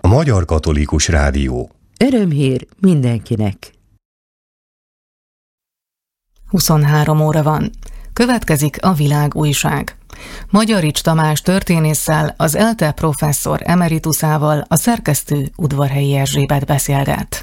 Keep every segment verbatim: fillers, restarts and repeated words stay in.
a Magyar Katolikus Rádió. Örömhír mindenkinek! huszonhárom óra van. Következik a Világújság. Magyarics Tamás történésszel, az ELTE professzor emeritusával a szerkesztő Udvarhelyi Erzsébet beszélget.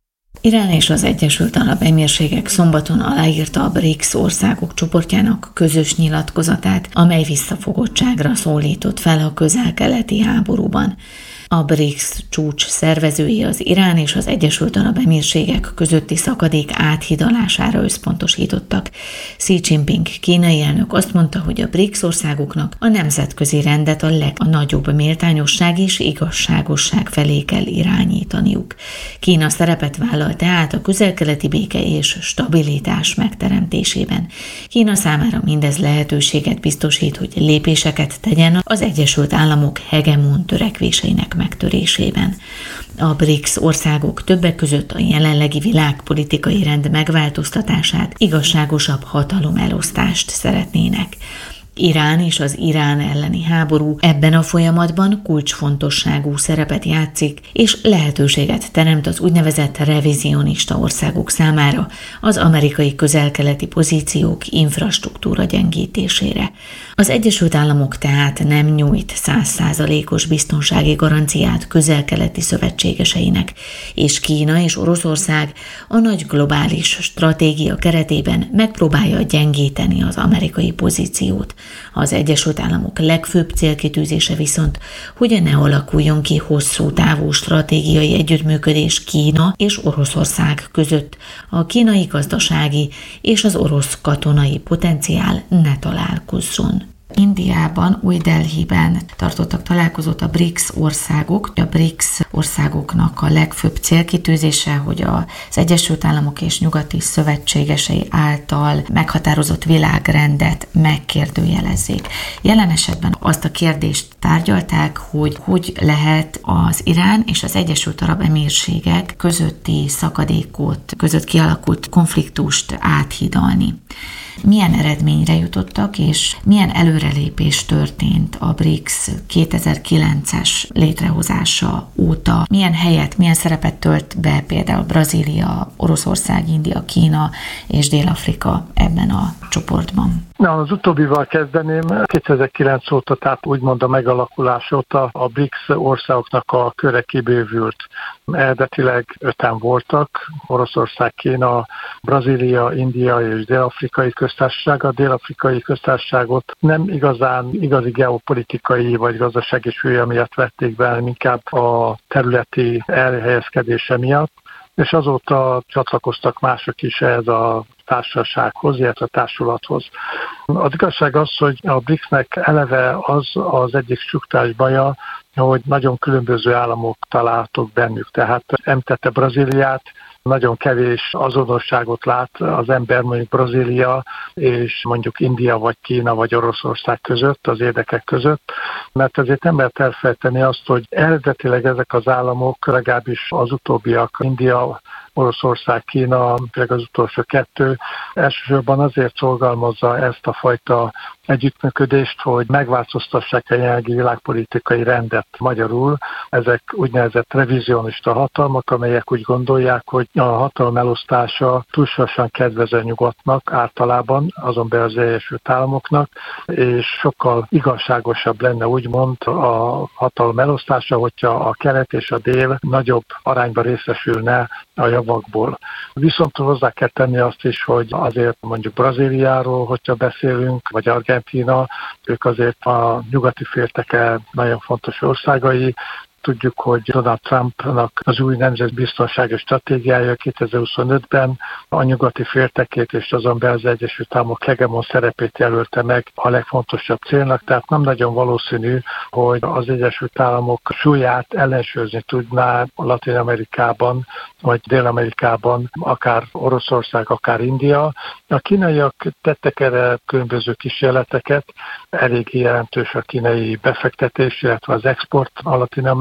Irán és az Egyesült Arab Emírségek szombaton aláírta a BRICS országok csoportjának közös nyilatkozatát, amely visszafogottságra szólított fel a közel-keleti háborúban. A BRICS csúcs szervezői az Irán és az Egyesült Arab Emírségek közötti szakadék áthidalására összpontosítottak. Xi Jinping kínai elnök azt mondta, hogy a BRICS országoknak a nemzetközi rendet a legnagyobb méltányosság és igazságosság felé kell irányítaniuk. Kína szerepet vállal tehát a közel-keleti béke és stabilitás megteremtésében. Kína számára mindez lehetőséget biztosít, hogy lépéseket tegyen az Egyesült Államok hegemon törekvéseinek megtörésében. A BRICS országok többek között a jelenlegi világpolitikai rend megváltoztatását, igazságosabb hatalomelosztást szeretnének. Irán és az Irán elleni háború ebben a folyamatban kulcsfontosságú szerepet játszik, és lehetőséget teremt az úgynevezett revizionista országok számára az amerikai közel-keleti pozíciók infrastruktúra gyengítésére. Az Egyesült Államok tehát nem nyújt száz százalékos biztonsági garanciát közel-keleti szövetségeseinek, és Kína és Oroszország a nagy globális stratégia keretében megpróbálja gyengíteni az amerikai pozíciót. Az Egyesült Államok legfőbb célkitűzése viszont, hogy ne alakuljon ki hosszú távú stratégiai együttműködés Kína és Oroszország között, a kínai gazdasági és az orosz katonai potenciál ne találkozzon. Indiában, Új Delhiben tartottak találkozót a BRICS országok. A BRICS országoknak a legfőbb célkitűzése, hogy az Egyesült Államok és nyugati szövetségesei által meghatározott világrendet megkérdőjelezzék. Jelen esetben azt a kérdést tárgyalták, hogy hogy lehet az Irán és az Egyesült Arab Emírségek közötti szakadékot, között kialakult konfliktust áthidalni. Milyen eredményre jutottak, és milyen előrelépés történt a BRICS kétezer-kilences létrehozása óta? Milyen helyet, milyen szerepet tölt be például Brazília, Oroszország, India, Kína és Dél-Afrika ebben a csoportban? Na, az utóbbival kezdeném. kétezer-kilenc óta, tehát úgymond a megalakulás óta a BRICS országoknak a köre kibővült. Eredetileg öten voltak, Oroszország, Kína, Brazília, India és Dél-Afrikai köztársaság. A Dél-Afrikai köztársaságot nem igazán igazi geopolitikai vagy gazdasági súlya miatt vették be, hanem inkább a területi elhelyezkedése miatt, és azóta csatlakoztak mások is ehhez a társasághoz, illetve a társulathoz. Az igazság az, hogy a BRICS-nek eleve az az egyik struktúrális baja, hogy nagyon különböző államok találtak bennük. Tehát említette Brazíliát, nagyon kevés azonosságot lát az ember mondjuk Brazília és mondjuk India vagy Kína vagy Oroszország között, az érdekek között, mert ezért nem lehet elfelejteni azt, hogy eredetileg ezek az államok, legalábbis az utóbbiak, India, Oroszország, Kína, például az utolsó kettő, elsősorban azért szorgalmazza ezt a fajta együttműködést, hogy megváltoztassák a jelenlegi világpolitikai rendet. Magyarul ezek úgynevezett revizionista hatalmak, amelyek úgy gondolják, hogy a hatalom elosztása túlságosan kedvező nyugatnak általában, azon belül az Egyesült Államoknak, és sokkal igazságosabb lenne úgymond a hatalom elosztása, hogyha a kelet és a dél nagyobb arányban részesülne a javakból. Viszont hozzá kell tenni azt is, hogy azért mondjuk Brazíliáról, hogyha beszélünk, vagy Argentína, ők azért a nyugati félteke nagyon fontos országai. Tudjuk, hogy Donald Trumpnak az új nemzetbiztonsági stratégiája kétezer-huszonötben a nyugati féltekét és azon belül az Egyesült Államok hegemon szerepét jelölte meg a legfontosabb célnak, tehát nem nagyon valószínű, hogy az Egyesült Államok súlyát ellensúlyozni tudná Latin-Amerikában vagy Dél-Amerikában, akár Oroszország, akár India. A kínaiak tettek erre különböző kísérleteket, elég jelentős a kínai befektetés, illetve az export a Latin-Amerikában,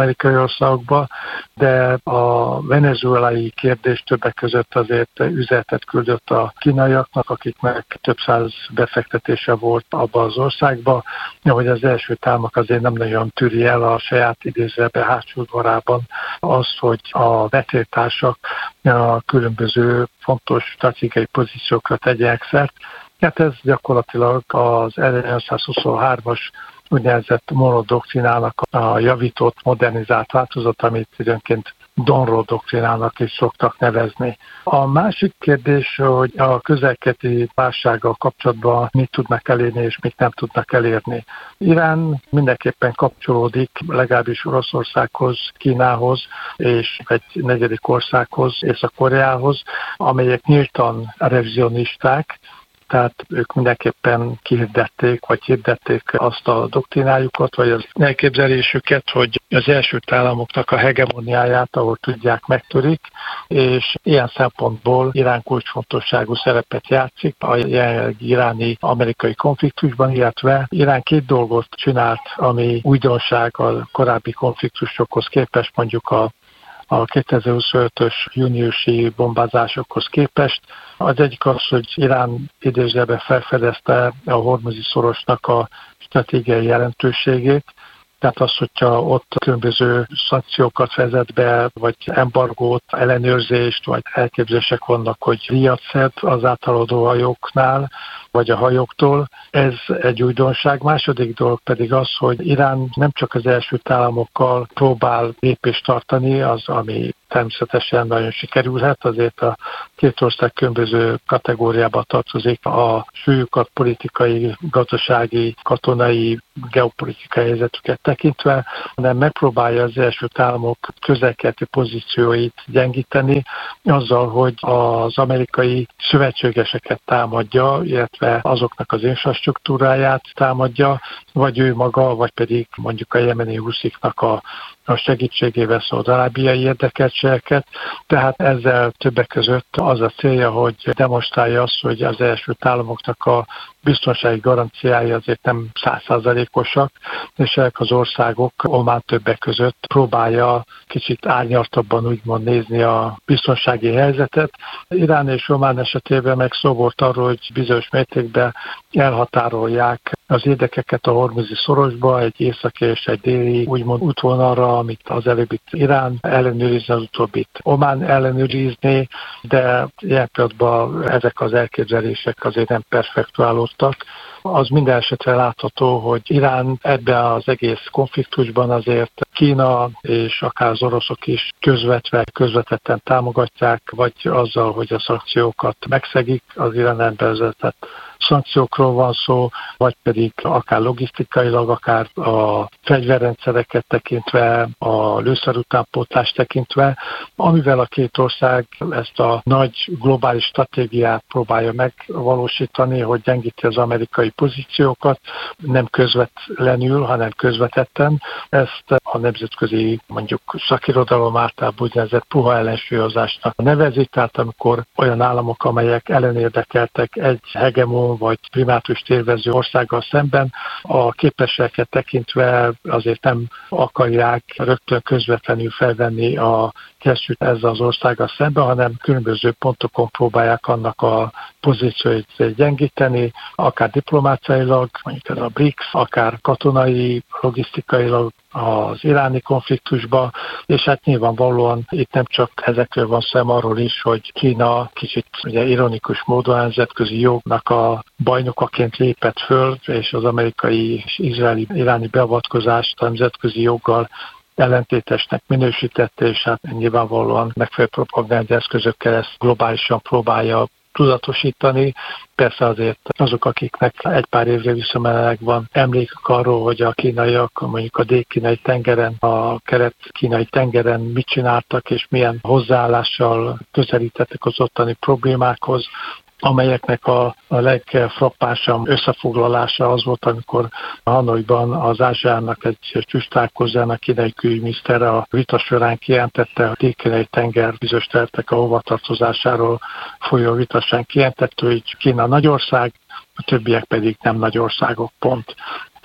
latin-amerikai országokba, de a venezuelai kérdés többek között azért üzenetet küldött a kínaiaknak, akiknek több száz befektetése volt abba az országba, hogy az első támak azért nem nagyon tűri el a saját idézőjelben hátsó udvarában azt, hogy a vetélytársak a különböző fontos stratégiai pozíciókra tegyenek szert. Hát ez gyakorlatilag az ezernyolcszázhuszonhármas úgynevezett Monroe doktrinának a javított, modernizált változat, amit időnként Monroe doktrinának is szoktak nevezni. A másik kérdés, hogy a közel-keleti válsággal kapcsolatban mit tudnak elérni és mit nem tudnak elérni. Irán mindenképpen kapcsolódik legalábbis Oroszországhoz, Kínához és egy negyedik országhoz, Észak-Koreához, amelyek nyíltan revizionisták, tehát ők mindenképpen kihirdették, vagy hirdették azt a doktrinájukat, vagy az elképzelésüket, hogy az Egyesült Államoknak a hegemoniáját, ahol tudják, megtörik, és ilyen szempontból Irán kulcsfontosságú szerepet játszik a jelenlegi iráni-amerikai konfliktusban, illetve Irán két dolgot csinált, ami újdonság a korábbi konfliktusokhoz képest, mondjuk a a kétezer-huszonötös júniusi bombázásokhoz képest. Az egyik az, hogy Irán idézőjelben felfedezte a hormuzi szorosnak a stratégiai jelentőségét, tehát az, hogyha ott különböző szankciókat vezet be, vagy embargót, ellenőrzést, vagy elképzelések vannak, hogy díjat szed az áthaladó hajóknál, vagy a hajóktól. Ez egy újdonság. Második dolog pedig az, hogy Irán nem csak az Egyesült Államokkal próbál lépést tartani, az, ami természetesen nagyon sikerülhet, azért a két ország különböző kategóriába tartozik a súlyukat politikai, gazdasági, katonai, geopolitikai helyzetüket tekintve, hanem megpróbálja az Egyesült Államok közel-keleti pozícióit gyengíteni azzal, hogy az amerikai szövetségeseket támadja, illetve azoknak az infrastruktúráját támadja, vagy ő maga, vagy pedig mondjuk a jemeni husziknak a a segítségével szaúd-arábiai érdekeltségeket, tehát ezzel többek között az a célja, hogy demonstrálja azt, hogy az Egyesült Államoknak a biztonsági garanciái azért nem száz százalékosak, és ezek az országok Omán többek között próbálja kicsit árnyaltabban úgymond nézni a biztonsági helyzetet. Irán és Omán esetében meg szó volt arról, hogy bizonyos mértékben elhatárolják az érdekeket a hormuzi szorosba, egy északi és egy déli úgymond útvonalra, amit az előbbit Irán ellenőrizni, az utóbbit Omán ellenőrizni, de ilyen pillanatban ezek az elképzelések azért nem perfektuálódtak. Az minden esetre látható, hogy Irán ebben az egész konfliktusban azért Kína és akár az oroszok is közvetve, közvetetten támogatják, vagy azzal, hogy a szankciókat megszegik, az Irán bevezetett szankciókról van szó, vagy pedig akár logisztikailag, akár a fegyverrendszereket tekintve, a lőszerutánpótlást tekintve, amivel a két ország ezt a nagy globális stratégiát próbálja megvalósítani, hogy gyengíti az amerikai pozíciókat, nem közvetlenül, hanem közvetetten. Ezt a nemzetközi mondjuk szakirodalom által úgynevezett puha ellensúlyozásnak nevezi, tehát amikor olyan államok, amelyek ellenérdekeltek egy hegemon vagy primátust élvező országgal szemben, a képességeket tekintve azért nem akarják rögtön közvetlenül felvenni a kesztyűt ezzel az országgal szemben, hanem különböző pontokon próbálják annak a pozícióit gyengíteni, akár diplomáciailag, mondjuk ez a briks, akár katonai, logisztikailag az iráni konfliktusba, és hát nyilvánvalóan itt nem csak ezekről van szó, arról is, hogy Kína kicsit ugye ironikus módon a nemzetközi jognak a bajnokaként lépett föl, és az amerikai és izraeli iráni beavatkozást a nemzetközi joggal ellentétesnek minősítette, és hát nyilvánvalóan megfelelő propaganda eszközökkel ezt globálisan próbálja tudatosítani. Persze azért azok, akiknek egy pár évre visszamenőleg van emlékük arról, hogy a kínaiak mondjuk a dél-kínai tengeren, a kelet-kínai tengeren mit csináltak, és milyen hozzáállással közelítettek az ottani problémákhoz, amelyeknek a, a legfrappánsabb összefoglalása az volt, amikor Hanoiban az Ázsiának egy csúcstalálkozóján kínai külügyminiszter a vita során kijelentette, a dél-kínai tenger bizonyos területek a hovatartozásáról folyó vita során kijelentette, hogy Kína nagy ország, a többiek pedig nem nagy országok, pont.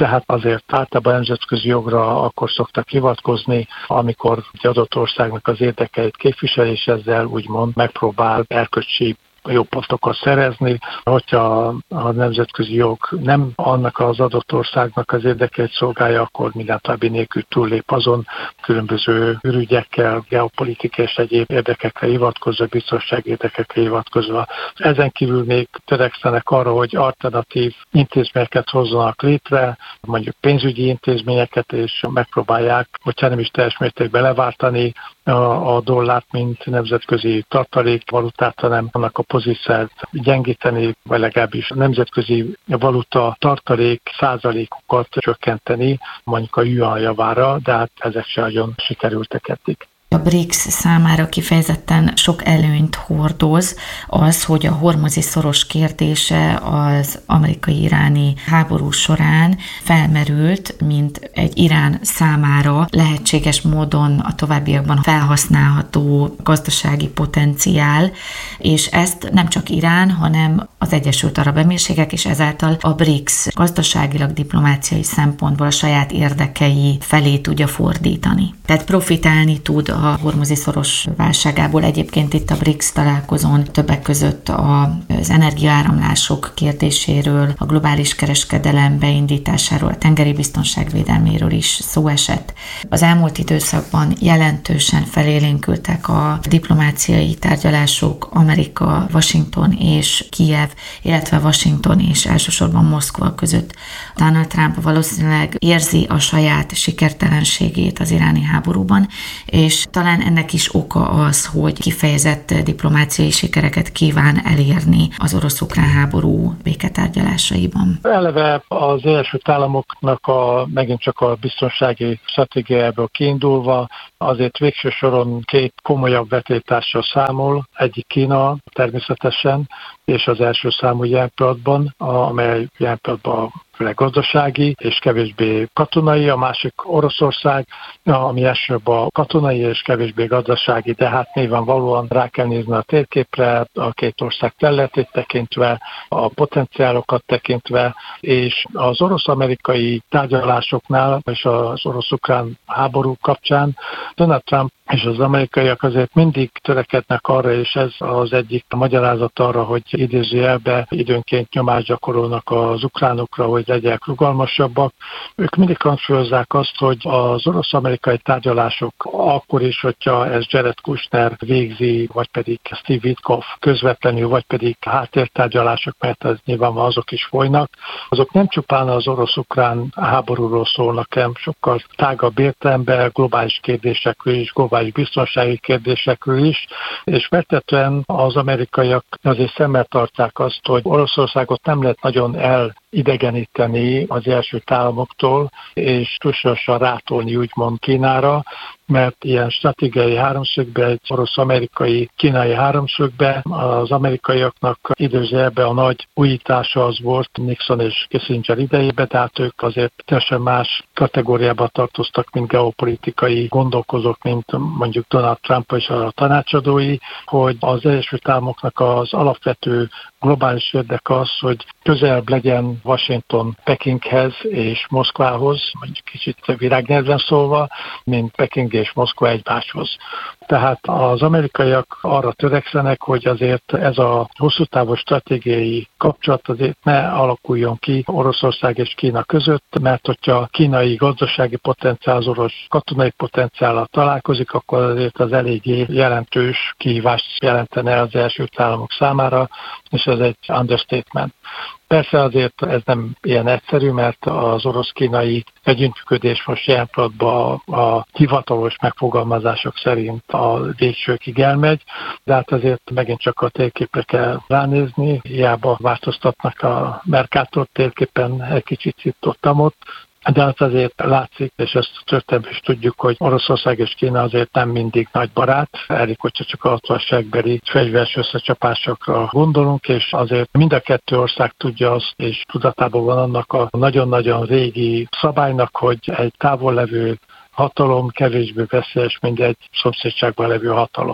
Tehát azért általában nemzetközi jogra akkor szoktak hivatkozni, amikor egy adott országnak az érdekeit képvisel, és ezzel úgymond megpróbál erkölcsi jó posztokat szerezni. Hogyha a nemzetközi jog nem annak az adott országnak az érdekeit szolgálja, akkor minden további nélkül túllép azon, különböző ürügyekkel, geopolitikai és egyéb érdekekre hivatkozva, biztonsági érdekekre hivatkozva. Ezen kívül még törekszenek arra, hogy alternatív intézményeket hozzanak létre, mondjuk pénzügyi intézményeket, és megpróbálják, hogyha nem is teljes mértékben leváltani a, a dollárt, mint nemzetközi tartalékvalutát, hanem annak a pozíciót gyengíteni, vagy legalábbis a nemzetközi valuta tartalék százalékokat csökkenteni, mondjuk a yuan javára, de hát ezek sem nagyon sikerültek eddig. A briks számára kifejezetten sok előnyt hordoz az, hogy a hormuzi szoros kérdése az amerikai-iráni háború során felmerült, mint egy Irán számára lehetséges módon a továbbiakban felhasználható gazdasági potenciál, és ezt nem csak Irán, hanem az Egyesült Arab Emírségek, és ezáltal a briks gazdaságilag, diplomáciai szempontból a saját érdekei felé tudja fordítani. Tehát profitálni tud a hormuzi szoros válságából. Egyébként itt a briks találkozón többek között az energiaáramlások kérdéséről, a globális kereskedelem beindításáról, a tengeri biztonság védelméről is szó esett. Az elmúlt időszakban jelentősen felélénkültek a diplomáciai tárgyalások Amerika, Washington és Kijev, illetve Washington és elsősorban Moszkva között. Donald Trump valószínűleg érzi a saját sikertelenségét az iráni háborúban, és talán ennek is oka az, hogy kifejezett diplomáciai sikereket kíván elérni az orosz-ukrán háború béketárgyalásaiban. Eleve az Egyesült Államoknak a, megint csak a biztonsági stratégiájából kiindulva azért végső soron két komolyabb vetélytársal számol, egyik Kína természetesen, és az első számú jelen pillanatban, amely jelen pillanatban főleg gazdasági és kevésbé katonai, a másik Oroszország, ami elsőbb a katonai és kevésbé gazdasági, de hát nyilvánvalóan rá kell nézni a térképre, a két ország területét tekintve, a potenciálokat tekintve, és az orosz-amerikai tárgyalásoknál és az orosz-ukrán háború kapcsán Donald Trump és az amerikaiak azért mindig törekednek arra, és ez az egyik magyarázat arra, hogy idézőjelben időnként nyomást gyakorolnak az ukránokra, hogy legyenek rugalmasabbak. Ők mindig hangsúlyozzák azt, hogy az orosz-amerikai tárgyalások akkor is, hogyha ez Jared Kushner végzi, vagy pedig Steve Witkoff közvetlenül, vagy pedig háttértárgyalások, mert ez nyilvánvalóan azok is folynak, azok nem csupán az orosz-ukrán háborúról szólnak, hanem sokkal tágabb értelemben globális kérdésekről is, globális biztonsági kérdésekről is, és feltetően az amerikaiak azért szemmel tartják azt, hogy Oroszországot nem lehet nagyon elidegeníteni az Egyesült Államoktól, és túlságosan rátolni úgymond Kínára, mert ilyen stratégiai háromszögbe, egy orosz-amerikai, kínai háromszögbe az amerikaiaknak időzőjelben a nagy újítása az volt Nixon és Kissinger idejében, tehát ők azért teljesen más kategóriába tartoztak, mint geopolitikai gondolkozók, mint mondjuk Donald Trump és a tanácsadói, hogy az Egyesült Államoknak az alapvető globális érdeke az, hogy közelebb legyen Washington Pekinghez és Moszkvához, mondjuk kicsit virágnyelven szólva, mint Peking és Moszkva egymáshoz. Tehát az amerikaiak arra törekszenek, hogy azért ez a hosszú távú stratégiai kapcsolat azért ne alakuljon ki Oroszország és Kína között, mert hogyha kínai gazdasági potenciál, az orosz katonai potenciállal találkozik, akkor azért az eléggé jelentős kihívást jelentene az Egyesült Államok számára, és ez egy understatement. Persze azért ez nem ilyen egyszerű, mert az orosz-kínai együttműködés most jelen pillanatban a, a hivatalos megfogalmazások szerint a végsőkig elmegy, de hát azért megint csak a térképre kell ránézni, hiába változtatnak a Mercator térképen egy kicsit itt-ott, de hát azért látszik, és ezt történetben is tudjuk, hogy Oroszország és Kína azért nem mindig nagy barát. Elég, hogyha csak a hatvanas évekbeli fegyveres összecsapásokra gondolunk, és azért mind a kettő ország tudja azt, és tudatában van annak a nagyon-nagyon régi szabálynak, hogy egy távol levő hatalom kevésbé veszélyes, mint egy szomszédságban levő hatalom.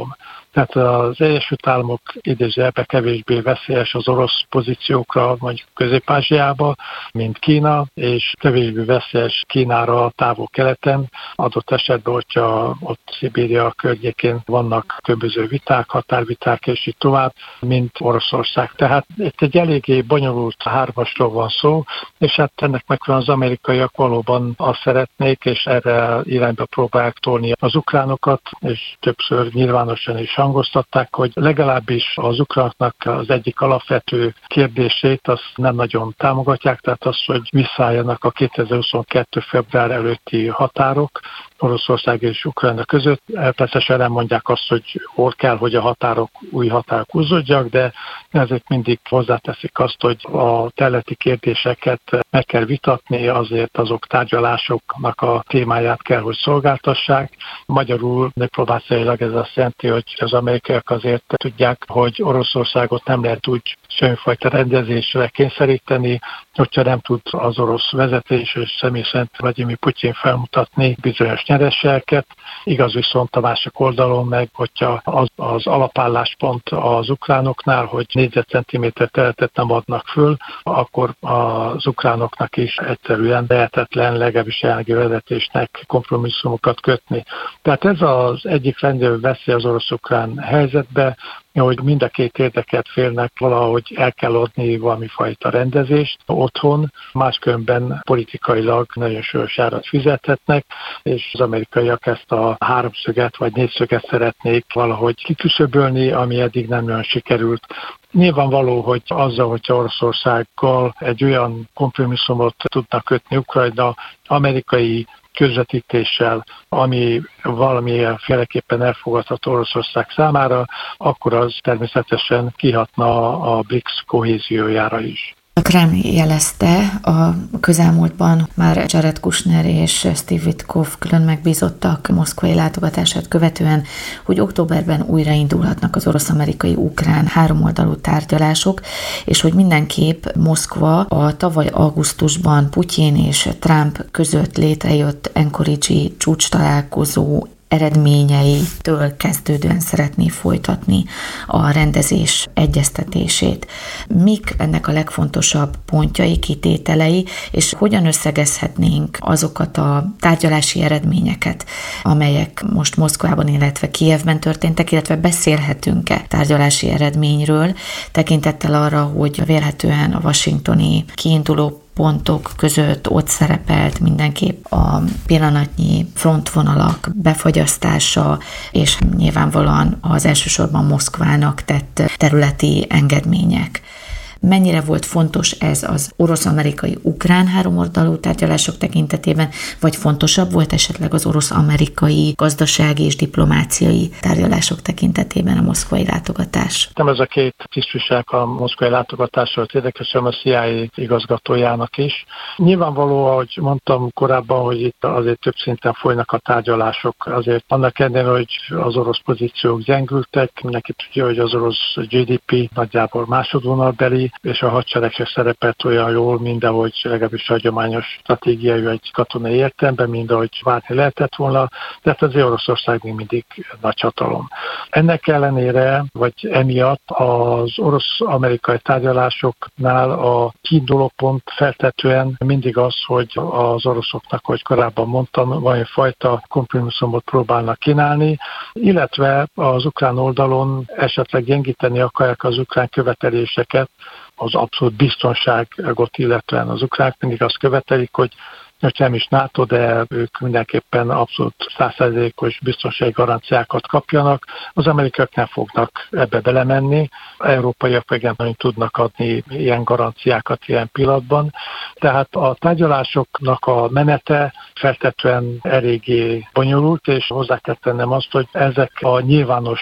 Tehát az Egyesült Államok idézőjelben kevésbé veszélyes az orosz pozíciókra, mondjuk Közép-Ázsiába, mint Kína, és kevésbé veszélyes Kínára a távol-keleten, adott esetben, hogyha ott Szibéria környékén vannak különböző viták, határviták és így tovább, mint Oroszország. Tehát itt egy eléggé bonyolult hármasról van szó, és hát ennek megfelelően az amerikaiak valóban azt szeretnék, és erre irányba próbálják tolni az ukránokat, és többször nyilvánosan is hangoztatták, hogy legalábbis az ukránoknak az egyik alapvető kérdését azt nem nagyon támogatják, tehát az, hogy visszaálljanak a kétezer-huszonkettő február előtti határok Oroszország és Ukrajna között. Persze nem mondják azt, hogy hol kell, hogy a határok, új határok húzódjak, de ezért mindig hozzáteszik azt, hogy a területi kérdéseket meg kell vitatni, azért azok tárgyalásoknak a témáját kell, hogy szolgáltassák. Magyarul diplomáciailag ez azt jelenti, hogy az amerikaiak azért tudják, hogy Oroszországot nem lehet úgy semmifajta rendezésre kényszeríteni, hogyha nem tud az orosz vezetés és személy szerint Vladimir Putyin felmutatni bizonyos nyereségeket. Igaz viszont a másik oldalon meg, hogyha az, az alapálláspont az ukránoknál, hogy négyzetcentiméter területet nem adnak föl, akkor az ukránoknak is egyszerűen lehetetlen, legalábbis jelenlegi vezetésnek kompromisszumokat kötni. Tehát ez az egyik legnagyobb veszély az orosz-ukrán helyzetbe, hogy mind a két érdekelt félnek valahogy el kell adni valami fajta rendezést otthon, máskülönben politikailag nagyon súlyos árat fizethetnek, és az amerikaiak ezt a háromszöget vagy négyszöget szeretnék valahogy kiküszöbölni, ami eddig nem nagyon sikerült. Nyilvánvaló, hogy azzal, hogyha Oroszországgal egy olyan kompromisszumot tudnak kötni Ukrajna, amerikai közvetítéssel, ami valamilyen féleképpen elfogadható Oroszország számára, akkor az természetesen kihatna a BRICS kohéziójára is. A Kreml jelezte a közelmúltban már Jared Kushner és Steve Witkoff külön megbízottak moszkvai látogatását követően, hogy októberben újraindulhatnak az orosz-amerikai-ukrán háromoldalú tárgyalások, és hogy mindenképp Moszkva a tavaly augusztusban Putyin és Trump között létrejött Anchorage-i csúcs találkozó eredményeitől kezdődően szeretné folytatni a rendezés egyeztetését. Mik ennek a legfontosabb pontjai, kitételei, és hogyan összegezhetnénk azokat a tárgyalási eredményeket, amelyek most Moszkvában, illetve Kijevben történtek, illetve beszélhetünk-e tárgyalási eredményről, tekintettel arra, hogy vélhetően a washingtoni kiinduló pontok között ott szerepelt mindenképp a pillanatnyi frontvonalak befagyasztása, és nyilvánvalóan az elsősorban Moszkvának tett területi engedmények. Mennyire volt fontos ez az orosz-amerikai-ukrán háromoldalú tárgyalások tekintetében, vagy fontosabb volt esetleg az orosz-amerikai gazdasági és diplomáciai tárgyalások tekintetében a moszkvai látogatás? Nem ez a két tisztviselő a moszkvai látogatásról érdekesen a C I A igazgatójának is. Nyilvánvaló, ahogy mondtam korábban, hogy itt azért több szinten folynak a tárgyalások. Azért annak ellenére, hogy az orosz pozíciók gyengültek, mindenki tudja, hogy az orosz G D P nagyjából másodvonalbeli, és a hadsereg se szerepelt olyan jól, mint ahogy legalábbis hagyományos stratégiai vagy katonai értelemben, mint ahogy várni lehetett volna, de azért Oroszország még mindig nagy hatalom. Ennek ellenére, vagy emiatt az orosz-amerikai tárgyalásoknál a kiinduló pont feltetően mindig az, hogy az oroszoknak, hogy korábban mondtam, valami fajta kompromisszumot próbálnak kínálni, illetve az ukrán oldalon esetleg gyengíteni akarják az ukrán követeléseket, az abszolút biztonságot illetően az ukránok mindig azt követelik, hogy nem is NATO, de ők mindenképpen abszolút száz százalékos biztonsági garanciákat kapjanak. Az amerikaiak nem fognak ebbe belemenni, európaiak meg nem tudnak adni ilyen garanciákat ilyen pillanatban. Tehát a tárgyalásoknak a menete feltetően eléggé bonyolult, és hozzá kell tennem azt, hogy ezek a nyilvános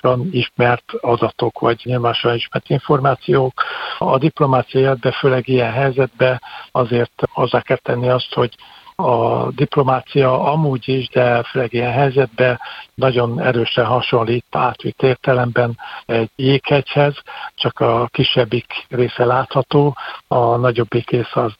ismert adatok, vagy nyilvánosan ismert információk. A diplomáciájában, főleg ilyen helyzetben azért hozzá kell tenni azt, hogy a diplomácia amúgy is, de főleg ilyen helyzetben nagyon erősen hasonlít átvitt értelemben egy jéghegyhez, csak a kisebbik része látható, a nagyobbik része az nem.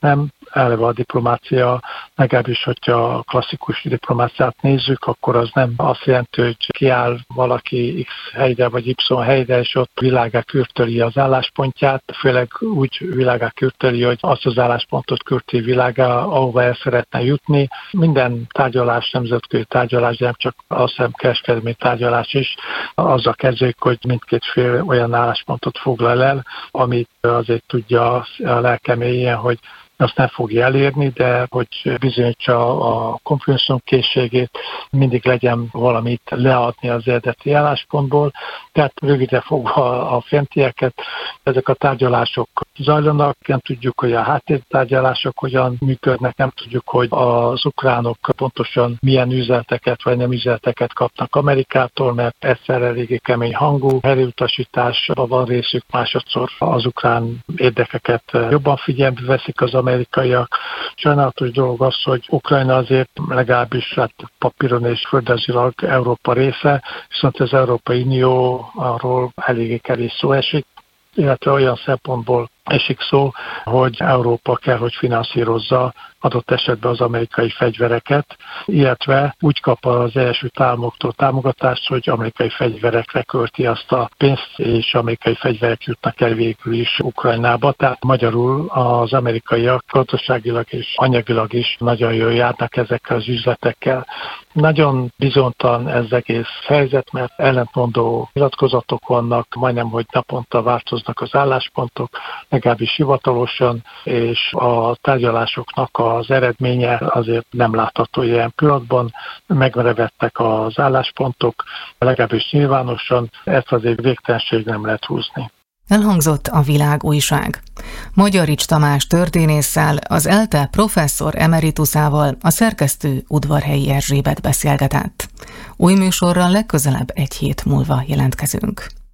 eleve a diplomácia, legalábbis, hogyha a klasszikus diplomáciát nézzük, akkor az nem azt jelenti, hogy kiáll valaki X helyre vagy Y helyre, és ott világá kürtöli az álláspontját, főleg úgy világá kürtöli, hogy azt az álláspontot kürti világá, ahova el szeretne jutni. Minden tárgyalás, nemzetközi tárgyalás, de nem csak azt hiszem kereskedelmi tárgyalás is, azzal kezdődik, hogy mindkét fél olyan álláspontot foglal el, amit azért tudja a lelke mélyén, hogy azt nem fogja elérni, de hogy bizonyítsa a kompromisszum készségét, mindig legyen valamit leadni az eredeti álláspontból. Tehát rövidre fogva a fentieket, ezek a tárgyalások zajlanak, nem tudjuk, hogy a háttértárgyalások hogyan működnek, nem tudjuk, hogy az ukránok pontosan milyen üzeneteket vagy nem üzeneteket kapnak Amerikától, mert egyszer eléggé kemény hangú erőutasításban van részük, másodszor az ukrán érdekeket jobban figyelembe veszik az amerikaiak. Sajnálatos dolog az, hogy Ukrajna azért legalábbis hát papíron és földrajzilag Európa része, viszont az Európai Unió arról eléggé kevés szó esik, illetve olyan szempontból esik szó, hogy Európa kell, hogy finanszírozza adott esetben az amerikai fegyvereket, illetve úgy kap az Egyesült Államoktól támogatást, hogy amerikai fegyverekre költi azt a pénzt, és amerikai fegyverek jutnak el végül is Ukrajnába. Tehát magyarul az amerikaiak gazdaságilag és anyagilag is nagyon jól járnak ezekkel az üzletekkel. Nagyon bizonytalan ez egész helyzet, mert ellentmondó nyilatkozatok vannak, majdnem, hogy naponta változnak az álláspontok, legalábbis hivatalosan, és a tárgyalásoknak az eredménye azért nem látható ilyen pillanatban. Megmerevettek az álláspontok, legalábbis nyilvánosan, ezt azért végtelenség nem lehet húzni. Elhangzott a Világ újság. Magyarics Tamás történésszel, az ELTE professzor emerituszával a szerkesztő Udvarhelyi Erzsébet beszélgetett. Új műsorral legközelebb egy hét múlva jelentkezünk.